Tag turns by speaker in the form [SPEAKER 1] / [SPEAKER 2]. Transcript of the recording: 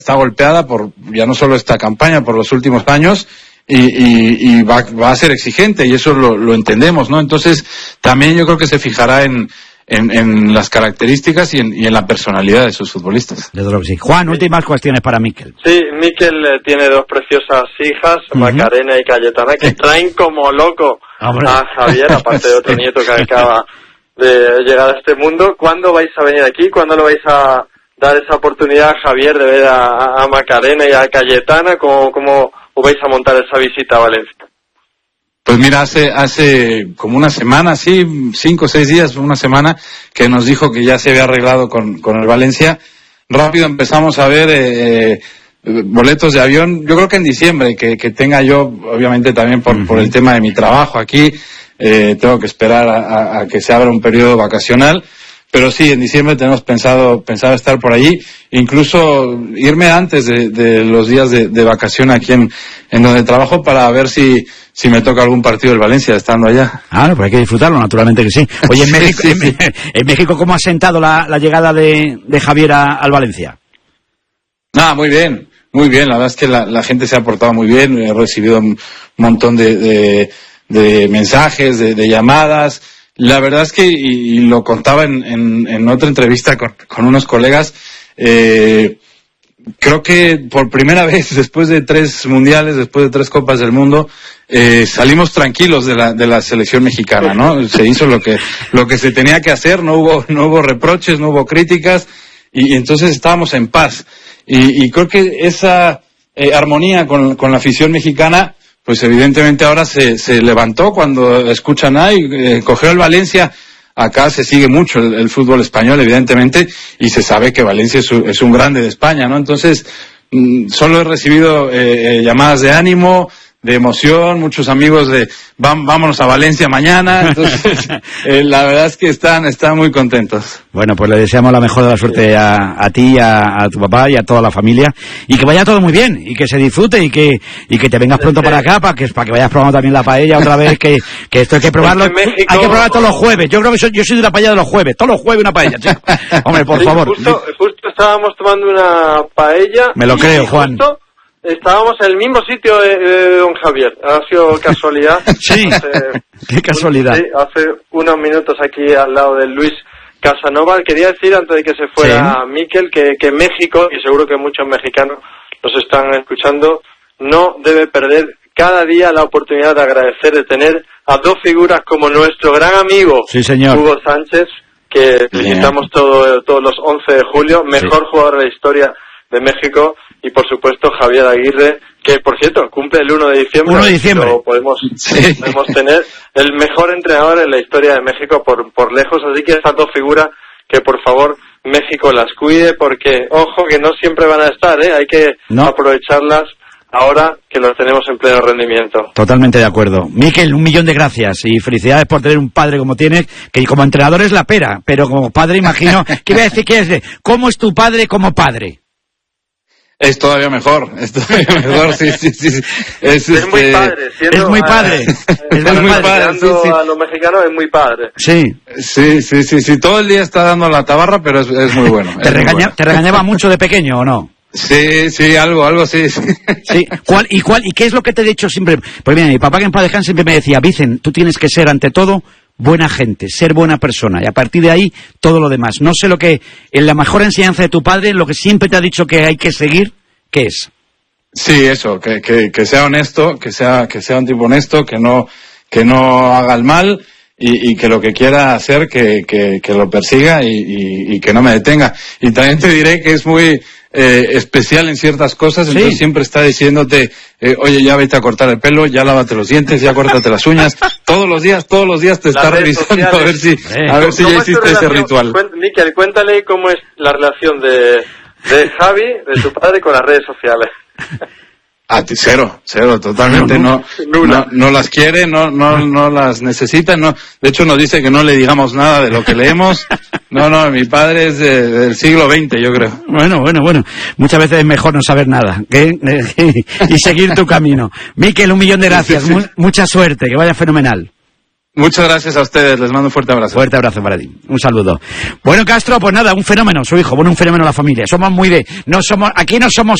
[SPEAKER 1] está golpeada por ya no solo esta campaña, por los últimos años, y va a ser exigente, y eso lo entendemos, ¿no? Entonces, también yo creo que se fijará en las características y en la personalidad de sus futbolistas.
[SPEAKER 2] Desde luego que sí. Juan, últimas cuestiones para Mikel.
[SPEAKER 3] Sí, Mikel tiene dos preciosas hijas, Macarena y Cayetana, que traen como loco a Javier, aparte de otro nieto que acaba de llegar a este mundo. ¿Cuándo vais a venir aquí? ¿Cuándo lo vais a dar esa oportunidad a Javier de ver a Macarena y a Cayetana? ¿Cómo vais a montar esa visita a Valencia?
[SPEAKER 1] Pues mira, hace como una semana, sí, 5 o 6 días, una semana, que nos dijo que ya se había arreglado con el Valencia. Rápido empezamos a ver boletos de avión, yo creo que en diciembre, que tenga yo, obviamente también por el tema de mi trabajo aquí, tengo que esperar a que se abra un periodo vacacional. Pero sí, en diciembre tenemos pensado estar por allí, incluso irme antes de los días de vacación aquí en donde trabajo, para ver si me toca algún partido del Valencia estando allá.
[SPEAKER 2] Ah, no, pues hay que disfrutarlo, naturalmente que sí. Oye, en México, sí. En México, ¿cómo ha sentado la llegada de Javier al Valencia?
[SPEAKER 1] Muy bien, la verdad es que la gente se ha portado muy bien, he recibido un montón de mensajes, de llamadas. La verdad es que, y lo contaba en otra entrevista con unos colegas, creo que por primera vez, después de 3 mundiales, después de 3 Copas del Mundo, salimos tranquilos de la selección mexicana, ¿no? Se hizo lo que se tenía que hacer, no hubo reproches, no hubo críticas, y entonces estábamos en paz. Y creo que esa armonía con la afición mexicana, pues evidentemente ahora se levantó cuando escuchan, cogió el Valencia. Acá se sigue mucho el fútbol español, evidentemente, y se sabe que Valencia es un grande de España, ¿no? Entonces, solo he recibido llamadas de ánimo, de emoción, muchos amigos vámonos a Valencia mañana. Entonces, la verdad es que están muy contentos.
[SPEAKER 2] Bueno, pues le deseamos la mejor de la suerte a ti, a tu papá y a toda la familia, y que vaya todo muy bien, y que se disfrute, y que te vengas pronto para acá, para que vayas probando también la paella otra vez, que esto hay que probarlo, México, hay que probar todos los jueves. Yo creo que yo soy de la paella de los jueves, todos los jueves una paella, chico. Hombre, por favor.
[SPEAKER 3] Justo estábamos tomando una paella.
[SPEAKER 2] Me lo creo, Juan.
[SPEAKER 3] Estábamos en el mismo sitio de don Javier. Ha sido casualidad.
[SPEAKER 2] Sí, qué casualidad.
[SPEAKER 3] Sí, hace unos minutos aquí al lado de Luis Casanova. Quería decir, antes de que se fuera Mikel, que México, y seguro que muchos mexicanos los están escuchando, no debe perder cada día la oportunidad de agradecer, de tener a 2 figuras como nuestro gran amigo,
[SPEAKER 2] sí, señor,
[SPEAKER 3] Hugo Sánchez, que felicitamos todos los 11 de julio, mejor jugador de la historia de México, y por supuesto Javier Aguirre, que por cierto cumple el 1 de diciembre.
[SPEAKER 2] 1 de diciembre.
[SPEAKER 3] Podemos tener el mejor entrenador en la historia de México por lejos, así que estas 2 figuras, que por favor México las cuide, porque ojo que no siempre van a estar, hay que aprovecharlas ahora que los tenemos en pleno rendimiento.
[SPEAKER 2] Totalmente de acuerdo. Mikel, 1.000.000 de gracias y felicidades por tener un padre como tienes, que como entrenador es la pera, pero como padre imagino, ¿qué voy a decir? ¿Cómo es tu padre como padre?
[SPEAKER 1] Es todavía mejor, sí.
[SPEAKER 3] Es muy padre,
[SPEAKER 2] es muy padre.
[SPEAKER 3] Es muy padre. A los mexicanos es muy padre.
[SPEAKER 2] Sí,
[SPEAKER 1] todo el día está dando la tabarra, pero es muy bueno.
[SPEAKER 2] ¿Te regañaba mucho de pequeño o no?
[SPEAKER 1] Sí, algo sí.
[SPEAKER 2] Sí, ¿y qué es lo que te he dicho siempre? Pues mira, mi papá, que en paz descanse, siempre me decía, Vicen, tú tienes que ser ante todo buena gente, ser buena persona, y a partir de ahí todo lo demás. No sé lo que, en la mejor enseñanza de tu padre, lo que siempre te ha dicho que hay que seguir, ¿qué es?
[SPEAKER 1] Sí, eso, que sea honesto, que sea un tipo honesto, que no haga el mal, y que lo que quiera hacer, que lo persiga y que no me detenga. Y también te diré que es muy especial en ciertas cosas, entonces siempre está diciéndote, oye, ya vete a cortar el pelo, ya lávate los dientes, ya córtate las uñas, todos los días te está revisando a ver si ya hiciste ese ritual.
[SPEAKER 3] Mikel, cuéntale cómo es la relación de Javi, de tu padre, con las redes sociales.
[SPEAKER 1] Cero, totalmente, no las quiere, no las necesita, de hecho nos dice que no le digamos nada de lo que leemos. No, mi padre es del siglo XX, yo creo.
[SPEAKER 2] Bueno, muchas veces es mejor no saber nada, y seguir tu camino. Mikel, 1.000.000 de gracias, mucha suerte, que vaya fenomenal.
[SPEAKER 1] Muchas gracias a ustedes, les mando un fuerte abrazo.
[SPEAKER 2] Fuerte abrazo para ti, un saludo. Bueno, Castro, pues nada, un fenómeno, su hijo, bueno, un fenómeno la familia. Somos aquí no somos